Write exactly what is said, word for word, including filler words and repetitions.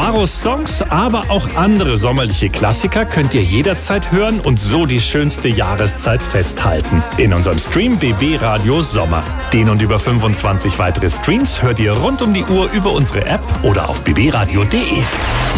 Baros Songs, aber auch andere sommerliche Klassiker könnt ihr jederzeit hören und so die schönste Jahreszeit festhalten. In unserem Stream B B Radio Sommer. Den und über fünfundzwanzig weitere Streams hört ihr rund um die Uhr über unsere App oder auf b b radio punkt d e.